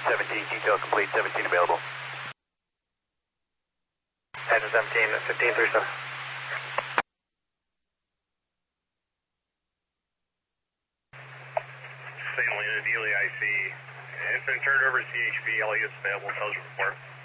17, detail complete, 17 available. Engine 17, 1537. St. Helena, Dealey, IC. Infant turned over to CHP, all units available, intelligence report.